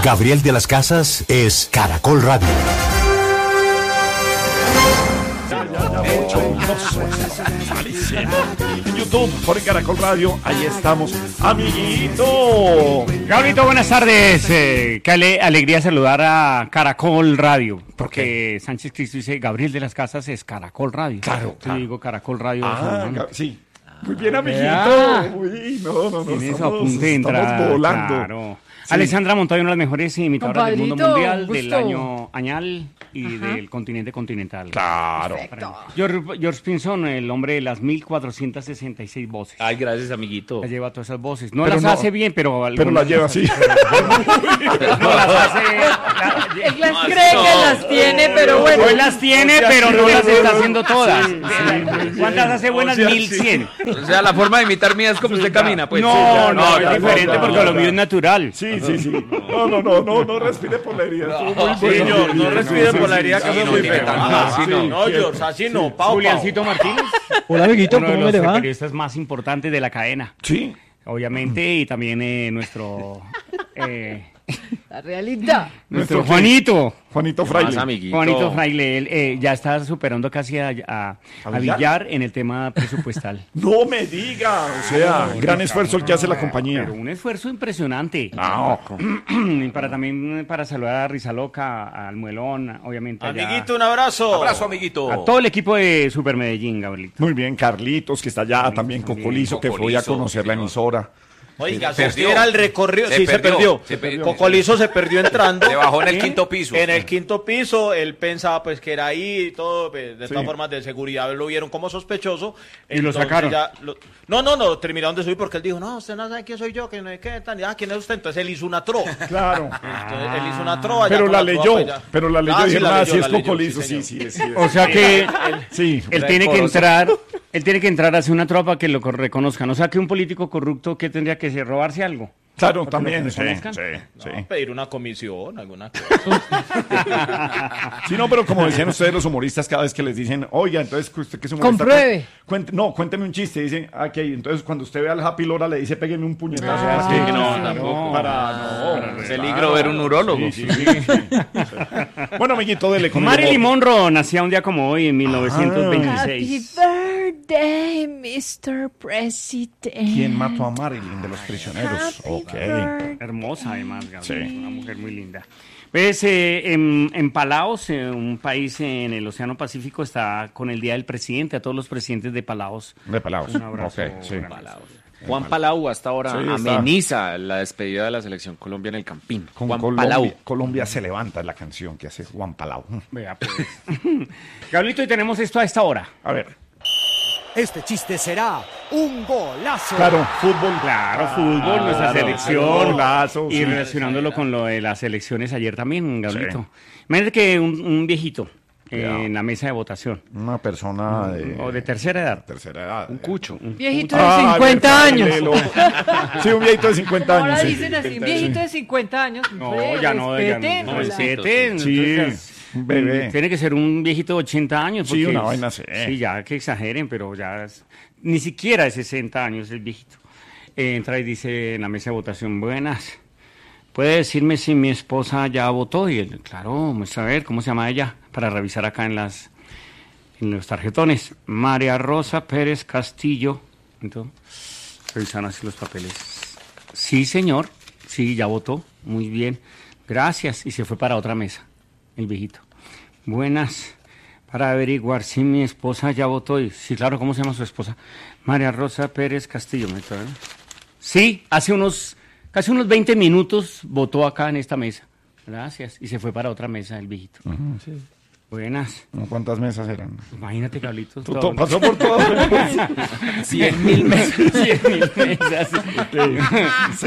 Gabriel de las Casas es Caracol Radio. En YouTube, por el Caracol Radio, ahí estamos. Amiguito. Gabrito, buenas tardes. Qué alegría saludar a Caracol Radio. Porque Sánchez Cristo dice, Gabriel de las Casas es Caracol Radio. Claro. Yo digo Caracol Radio. Sí. Muy bien, amiguito. Uy, no. Estamos volando. Claro. Sí. Alessandra Montoya, una de las mejores imitadoras del mundo mundial, gusto. del año añal y del continente continental. Claro. Perfecto. George Pinson, el hombre de las 1466 voces. Ay, gracias, amiguito. La lleva todas esas voces. No Pero las no- hace bien, pero Pero la lleva así. No las hace. Él las cree que las tiene, pero bueno. Él las tiene, pero no las está haciendo todas. ¿Cuántas hace buenas? O sea, 1100. O sea, la forma de imitar mía es como usted camina, pues. No, ya, es diferente no, porque no, lo mío no. es natural. Sí. No respire por la herida. Estuvo muy bueno. Señor, no respire por la herida, que eso es muy feo. Así no. No, George, así no. Pau. Juliancito Martínez. Hola, amiguito, Uno de ¿cómo los me le va? periodistas más importantes de la cadena. Sí. Obviamente, y también nuestro La realidad. nuestro Juanito. Juanito Fraile. Más, amiguito. Juanito Fraile, él ya está superando casi a Villar? Villar en el tema presupuestal. No me diga. O sea, gran esfuerzo el que hace la compañía. Pero un esfuerzo impresionante. No. Y también para saludar a Rizaloca, al Muelón, obviamente. allá. Amiguito, un abrazo. Abrazo, amiguito. A todo el equipo de Super Medellín, Gabrielito. Muy bien, Carlitos, que está allá, también Cocolizo, que fue a Cocolizo, conocer la señor. emisora. Oiga, Se si perdió. era el recorrido. Se Sí, se perdió. perdió. Cocolizo se perdió entrando. Se bajó en el quinto piso. En el quinto piso, él pensaba pues que era ahí y todo, pues, de todas Sí. formas de seguridad lo vieron como sospechoso. Y lo Entonces sacaron. No, terminaron de subir porque él dijo, no, usted no sabe quién soy yo, que no es que tan, ¿quién es usted? Entonces él hizo una tro. Claro. Entonces él hizo una tro. allá Pero con la trova, leyó, pues, ya. pero la leyó Ah, y sí, dijeron, la sí leyó, es la leyó, Cocolizo, sí, sí. O sea que Sí. él tiene que entrar, a hacer una tropa que lo reconozcan. O sea que un político corrupto, ¿qué tendría que hacer? ¿Robarse algo? Claro, ¿Para que también, lo sí. reconozcan? No, pedir una comisión, alguna cosa. Sí, no, pero como decían ustedes los humoristas, cada vez que les dicen, oiga, entonces usted que es humorista... Compruebe. Cuénteme un chiste, dicen, ok, entonces cuando usted ve al Happy Lora le dice, péguenme un puñetazo. Ah, para que- no, tampoco. Para Peligro ver un urólogo. Sí. Bueno, amiguito, dele con Marilyn el- Monroe nacía un día como hoy, en Happy 1926. birthday, Mr. President. ¿Quién mató a Marilyn de los prisioneros? Happy Ok. birthday. Hermosa, además, Gabriel. Sí. Una mujer muy linda. Pues en Palaos, un país en el Océano Pacífico, está con el Día del Presidente. A todos los presidentes de Palaos. De Palaos. Un abrazo. Ok, sí. grande. Juan Palau hasta ahora Sí, está. ameniza la despedida de la selección Colombia en el Campín. Con Juan Colombia, Palau. Colombia se levanta, es la canción que hace Juan Palau. Vea, pues. Gabrielito, y tenemos esto a esta hora. A ver, Este chiste será un golazo. claro, fútbol. Claro, fútbol, nuestra selección. Golazo, Y sí. relacionándolo con lo de las elecciones ayer también, Gabrielito. Imagínate que un viejito en la mesa de votación, Una persona o de tercera edad, tercera edad. Un cucho. Viejito de 50 años. Sí, un viejito de 50 años. Ahora sí. dicen así, viejito de 50 años. No, Hombre, ya no, respeten, no, hola. respeten. Sí, Entonces, un bebé. Tiene que ser un viejito de 80 años. Sí, porque una vaina así. Sí, ya que exageren, pero ya ni siquiera de 60 años el viejito. Entra y dice en la mesa de votación, buenas, ¿puede decirme si mi esposa ya votó? Y él, claro, muestra a ver, ¿cómo se llama ella? Para revisar acá en los tarjetones. María Rosa Pérez Castillo. Entonces, revisan así los papeles. Sí, señor. Sí, ya votó. Muy bien. Gracias. Y se fue para otra mesa, el viejito. Buenas. Para averiguar si mi esposa ya votó. Y, sí, claro, ¿cómo se llama su esposa? María Rosa Pérez Castillo. ¿Me está viendo? Sí, hace casi unos 20 minutos votó acá en esta mesa. Gracias. Y se fue para otra mesa, el viejito. Buenas. ¿Cuántas mesas eran? Imagínate, Carlitos. Pasó por todo. 100.000 meses. 100.000 mesas. Sí.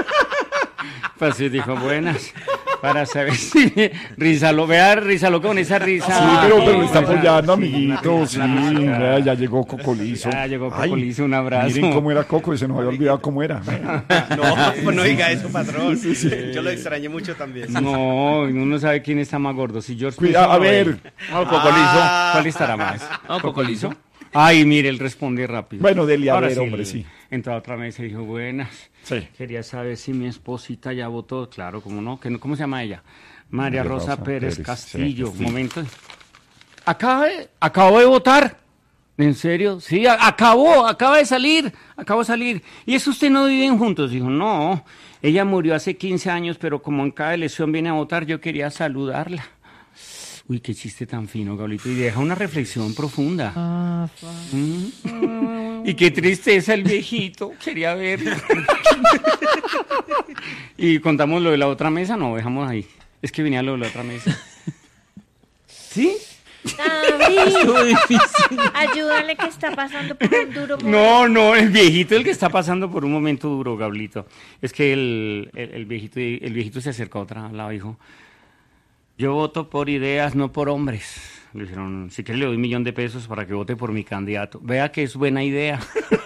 Pues sí, dijo, buenas. Para saber si Rizalo con esa risa. Sí, pero le está Esa- apoyando, sí, amiguito. Sí, vea, ya llegó Cocolizo. Ya llegó Ay, Cocolizo, un abrazo. Miren cómo era Coco y se nos había olvidado cómo era. No, pues no diga eso, patrón. Yo lo extrañé mucho también. No, uno no sabe quién está más gordo. Si George Cuidado, Pinson a ver. o Cocolizo, ¿cuál estará más? No, Cocolizo. Ay, mire, él responde rápido. Bueno, dele a Ahora ver, sí, hombre, él sí. entró a otra mesa y dijo, buenas. Sí. Quería saber si mi esposita ya votó. Claro, ¿cómo no? ¿Cómo se llama ella? María Rosa Pérez Castillo. sí. Momento. Acabo de votar. ¿En serio? Sí, acaba de salir. ¿Y eso usted no viven juntos? Dijo, no, ella murió hace 15 años, pero como en cada elección viene a votar, yo quería saludarla. Uy, qué chiste tan fino, Gablito. Y deja una reflexión profunda. Y qué tristeza el viejito. Quería ver. Y contamos lo de la otra mesa, no, dejamos ahí. Es que venía lo de la otra mesa. ¿Sí? David, ayúdale que está pasando por un duro momento. No, el viejito es el que está pasando por un momento duro, Gablito. Es que el viejito se acercó a otra lado y dijo, yo voto por ideas, no por hombres. Le dijeron, si quiere le doy $1.000.000 para que vote por mi candidato. Vea que es buena idea.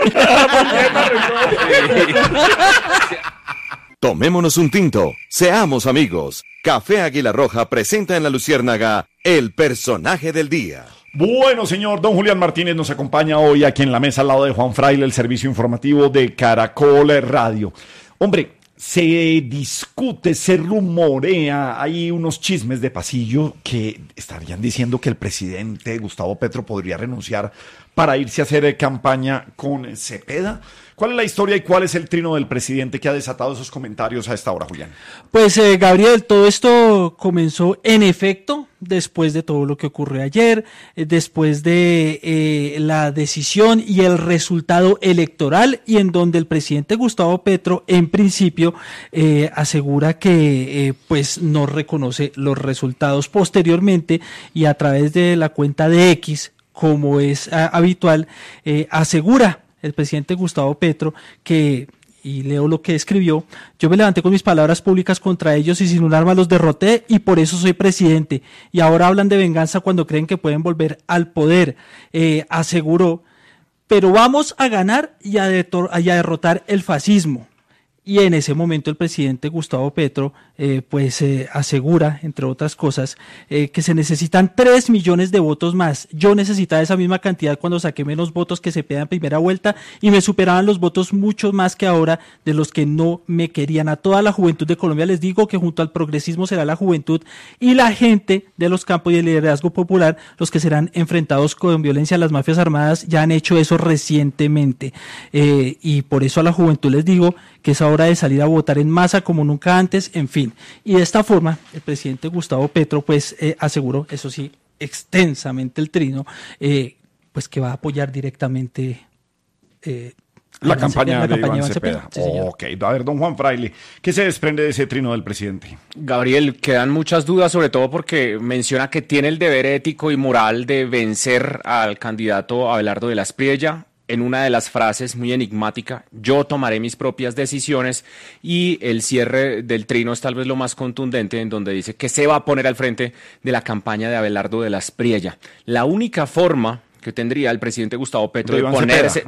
Tomémonos un tinto, seamos amigos. Café Águila Roja presenta en La Luciérnaga el personaje del día. Bueno, señor, don Julián Martínez nos acompaña hoy aquí en la mesa al lado de Juan Fraile, el servicio informativo de Caracol Radio. Hombre, se discute, se rumorea, hay unos chismes de pasillo que estarían diciendo que el presidente Gustavo Petro podría renunciar para irse a hacer campaña con Cepeda. ¿Cuál es la historia y cuál es el trino del presidente que ha desatado esos comentarios a esta hora, Julián? Pues Gabriel, todo esto comenzó en efecto después de todo lo que ocurrió ayer, después de la decisión y el resultado electoral, y en donde el presidente Gustavo Petro en principio asegura que pues no reconoce los resultados. Posteriormente, y a través de la cuenta de X, como es habitual, asegura el presidente Gustavo Petro que, y leo lo que escribió, yo me levanté con mis palabras públicas contra ellos y sin un arma los derroté y por eso soy presidente. Y ahora hablan de venganza cuando creen que pueden volver al poder, aseguró, pero vamos a ganar y a derrotar el fascismo. Y en ese momento el presidente Gustavo Petro asegura, entre otras cosas, que se necesitan 3 millones de votos más. Yo necesitaba esa misma cantidad cuando saqué menos votos que Cepeda en primera vuelta y me superaban los votos mucho más que ahora de los que no me querían. A toda la juventud de Colombia les digo que junto al progresismo será la juventud y la gente de los campos y el liderazgo popular los que serán enfrentados con violencia. Las mafias armadas ya han hecho eso recientemente y por eso a la juventud les digo que es hora de salir a votar en masa como nunca antes, en fin. Y de esta forma, el presidente Gustavo Petro, aseguró, eso sí, extensamente el trino, pues que va a apoyar directamente la campaña de Iván Cepeda. Sí, señor. Ok, a ver, don Juan Fraile, ¿qué se desprende de ese trino del presidente? Gabriel, quedan muchas dudas, sobre todo porque menciona que tiene el deber ético y moral de vencer al candidato Abelardo de la Espriella. En una de las frases muy enigmática, yo tomaré mis propias decisiones, y el cierre del trino es tal vez lo más contundente, en donde dice que se va a poner al frente de la campaña de Abelardo de la Espriella. La única forma que tendría el presidente Gustavo Petro de ponerse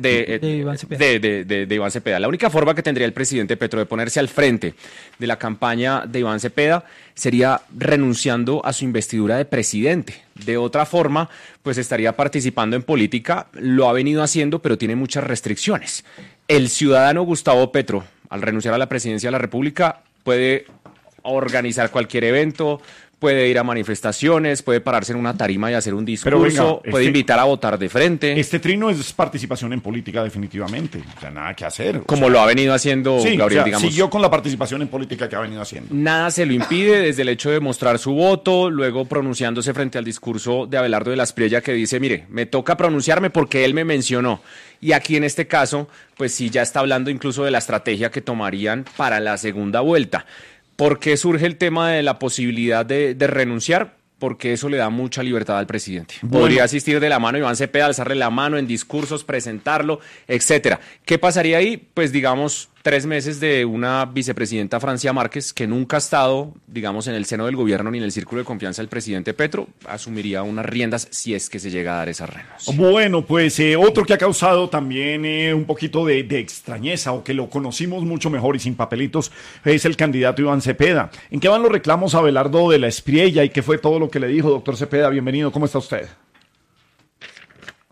de Iván Cepeda. La única forma que tendría el presidente Petro de ponerse al frente de la campaña de Iván Cepeda sería renunciando a su investidura de presidente. De otra forma, pues estaría participando en política, lo ha venido haciendo, pero tiene muchas restricciones. El ciudadano Gustavo Petro, al renunciar a la presidencia de la República, puede organizar cualquier evento, puede ir a manifestaciones, puede pararse en una tarima y hacer un discurso, puede invitar a votar de frente. Este trino es participación en política definitivamente, o sea, nada que hacer. Como lo ha venido haciendo, sí, Gabriel, o sea, digamos. siguió con la participación en política que ha venido haciendo. Nada se lo impide, desde el hecho de mostrar su voto, luego pronunciándose frente al discurso de Abelardo de la Espriella que dice, mire, me toca pronunciarme porque él me mencionó. Y aquí en este caso, pues sí, ya está hablando incluso de la estrategia que tomarían para la segunda vuelta. ¿Por qué surge el tema de la posibilidad de renunciar? Porque eso le da mucha libertad al presidente. Podría asistir de la mano Iván Cepeda, alzarle la mano en discursos, presentarlo, etcétera. ¿Qué pasaría ahí? Pues digamos 3 meses de una vicepresidenta, Francia Márquez, que nunca ha estado, digamos, en el seno del gobierno ni en el círculo de confianza del presidente Petro, asumiría unas riendas si es que se llega a dar esa renuncia. Bueno, pues otro que ha causado también un poquito de extrañeza, o que lo conocimos mucho mejor y sin papelitos, es el candidato Iván Cepeda. ¿En qué van los reclamos a Abelardo de la Espriella y qué fue todo lo que le dijo? Doctor Cepeda, bienvenido, ¿cómo está usted?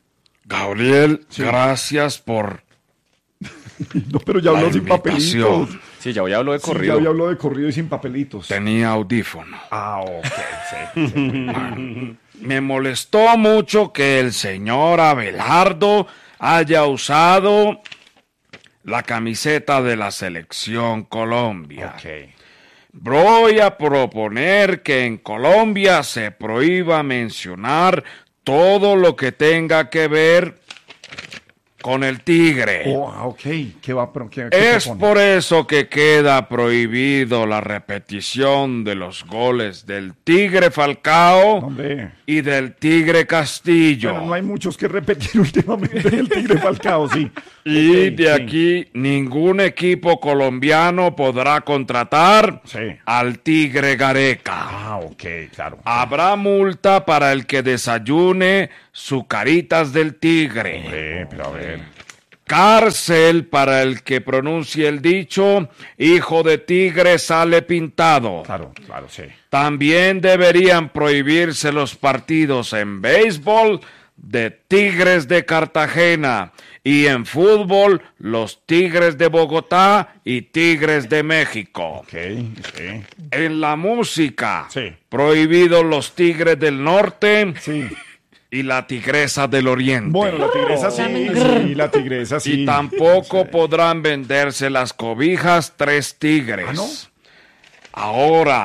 Gabriel, gracias por... No, pero ya habló sin papelitos. Sí, ya hoy habló de Sí, corrido. ya habló de corrido y sin papelitos. Tenía audífono. Ah, ok, sí. Me molestó mucho que el señor Abelardo haya usado la camiseta de la Selección Colombia. Ok. Voy a proponer que en Colombia se prohíba mencionar todo lo que tenga que ver con el tigre. Oh, ok. ¿Qué va? ¿Qué Es propone? por eso que queda prohibido la repetición de los goles del Tigre Falcao Hombre. y del Tigre Castillo. Bueno, no hay muchos que repetir últimamente el Tigre Falcao, sí. Y Ok, de sí. aquí ningún equipo colombiano podrá contratar Sí. al Tigre Gareca. Ah, ok, claro. Habrá multa para el que desayune Zucaritas del Tigre. Pero a ver. Cárcel para el que pronuncie el dicho, hijo de tigre sale pintado. Claro, sí. También deberían prohibirse los partidos en béisbol de Tigres de Cartagena y en fútbol los Tigres de Bogotá y Tigres de México. Ok, sí. En la música, Sí. prohibidos los Tigres del Norte Sí. y la Tigresa del Oriente. Bueno, la tigresa sí, la tigresa sí. Y tampoco podrán venderse las cobijas Tres Tigres. ¿Ah, no? Ahora,